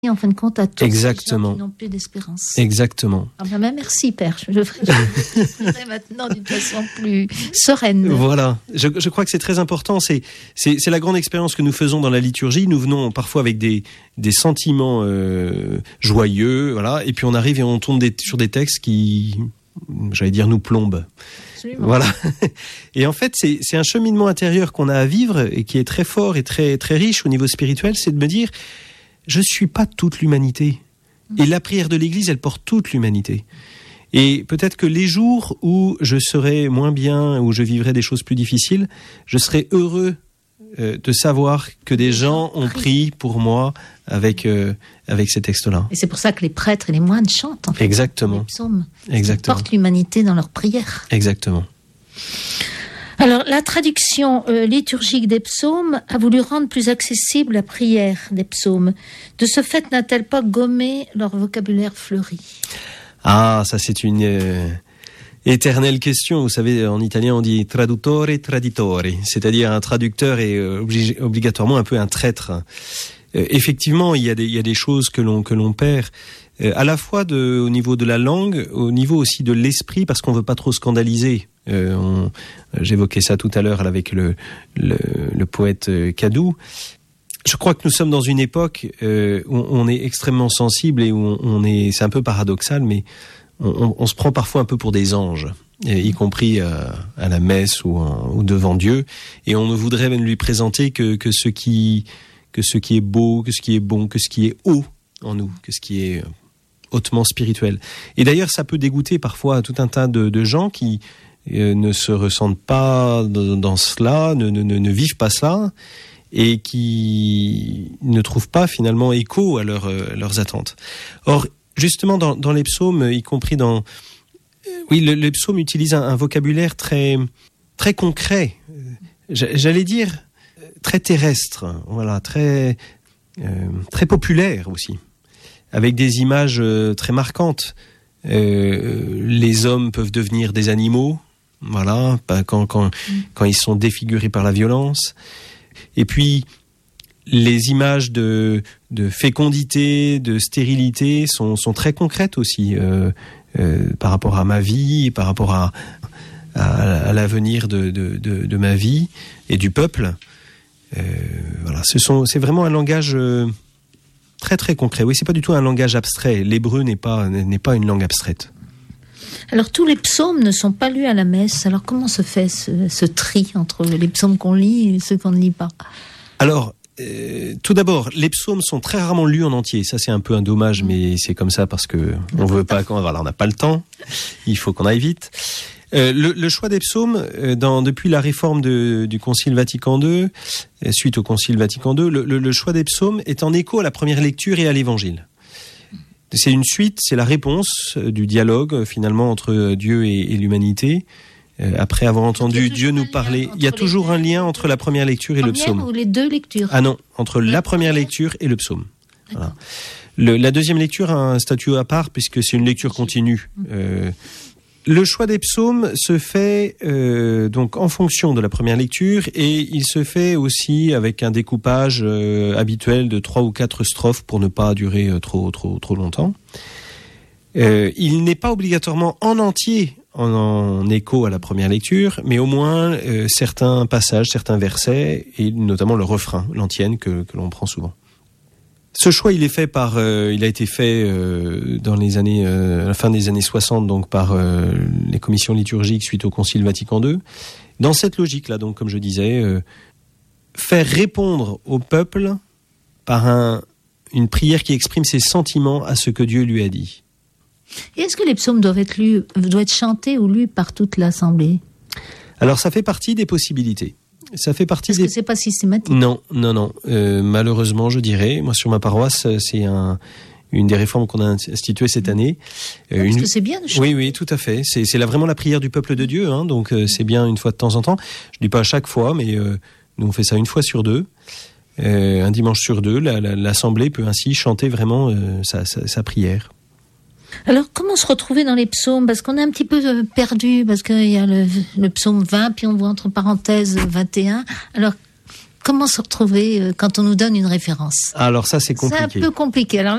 en fin de compte à tous Exactement. ceux qui n'ont plus d'espérance. Exactement. Ah ben merci Père, je le ferai maintenant d'une façon plus sereine. Voilà, je crois que c'est très important, c'est la grande expérience que nous faisons dans la liturgie. Nous venons parfois avec des sentiments joyeux, voilà, et puis on arrive et on tombe sur des textes qui, j'allais dire, nous plombent. Absolument. Voilà. Et en fait, c'est un cheminement intérieur qu'on a à vivre et qui est très fort et très, très riche au niveau spirituel, c'est de me dire, je suis pas toute l'humanité. Et la prière de l'Église, elle porte toute l'humanité. Et peut-être que les jours où je serai moins bien, où je vivrai des choses plus difficiles, je serai heureux de savoir que des gens ont prié pour moi avec ces textes-là. Et c'est pour ça que les prêtres et les moines chantent, en fait. Exactement. Les psaumes. Exactement. Ils portent l'humanité dans leurs prières. Exactement. Alors, la traduction liturgique des psaumes a voulu rendre plus accessible la prière des psaumes. De ce fait, n'a-t-elle pas gommé leur vocabulaire fleuri ? Ah, ça c'est une éternelle question. Vous savez, en italien on dit traduttore traditore, c'est-à-dire un traducteur est obligatoirement un peu un traître. Effectivement, il y a des choses que l'on perd. À la fois au niveau de la langue, au niveau aussi de l'esprit, parce qu'on veut pas trop scandaliser. J'évoquais ça tout à l'heure avec le poète Cadou. Je crois que nous sommes dans une époque où on est extrêmement sensible et où c'est un peu paradoxal, mais on se prend parfois un peu pour des anges, y compris à la messe ou devant Dieu, et on ne voudrait même lui présenter que ce qui est beau, que ce qui est bon, que ce qui est haut en nous, que ce qui est hautement spirituel. Et d'ailleurs, ça peut dégoûter parfois tout un tas de gens qui ne se ressentent pas dans cela, ne vivent pas cela, et qui ne trouvent pas finalement écho à leurs attentes. Or, justement, dans les psaumes, y compris les psaumes utilisent un vocabulaire très, très concret, j'allais dire très terrestre, voilà, très, très populaire aussi, avec des images très marquantes. Les hommes peuvent devenir des animaux, voilà, quand ils sont défigurés par la violence. Et puis, les images de fécondité, de stérilité sont très concrètes aussi par rapport à ma vie, par rapport à l'avenir de ma vie et du peuple. Voilà, c'est vraiment un langage très très concret. Oui, c'est pas du tout un langage abstrait. L'hébreu n'est pas une langue abstraite. Alors, tous les psaumes ne sont pas lus à la messe. Alors, comment se fait ce tri entre les psaumes qu'on lit et ceux qu'on ne lit pas ? Alors, tout d'abord, les psaumes sont très rarement lus en entier. Ça, c'est un peu un dommage, mais c'est comme ça parce que on veut pas. Voilà, on n'a pas le temps. Il faut qu'on aille vite. Le choix des psaumes, depuis la réforme du Concile Vatican II, suite au Concile Vatican II, le choix des psaumes est en écho à la première lecture et à l'Évangile. C'est une suite, c'est la réponse du dialogue finalement entre Dieu et l'humanité. Après avoir entendu Dieu nous parler, il y a toujours un lien entre la première lecture et le psaume. Ou les deux lectures ? Ah non, entre la première lecture et le psaume. Voilà. La deuxième lecture a un statut à part puisque c'est une lecture continue. Le choix des psaumes se fait donc en fonction de la première lecture et il se fait aussi avec un découpage habituel de 3 ou 4 strophes pour ne pas durer trop longtemps. Il n'est pas obligatoirement en entier en écho à la première lecture, mais au moins certains passages, certains versets et notamment le refrain, l'antienne que l'on prend souvent. Ce choix, il a été fait dans les années, à la fin des années 60, donc par les commissions liturgiques suite au Concile Vatican II. Dans cette logique-là, donc, comme je disais, faire répondre au peuple par une prière qui exprime ses sentiments à ce que Dieu lui a dit. Et est-ce que les psaumes doivent être chantés ou lus par toute l'assemblée ? Alors, ça fait partie des possibilités. Ça fait partie que c'est pas systématique. Non. Malheureusement, je dirais. Moi, sur ma paroisse, c'est une des réformes qu'on a instituées cette année. Parce que c'est bien de chanter. Oui, tout à fait. C'est vraiment la prière du peuple de Dieu, hein, donc c'est bien une fois de temps en temps. Je dis pas à chaque fois, mais nous on fait ça une fois sur deux. Un dimanche sur deux, l'assemblée peut ainsi chanter vraiment sa prière. Alors, comment se retrouver dans les psaumes ? Parce qu'on est un petit peu perdu, parce qu'il y a le psaume 20, puis on voit entre parenthèses 21. Alors, comment se retrouver quand on nous donne une référence? Alors ça, c'est compliqué. C'est un peu compliqué. Alors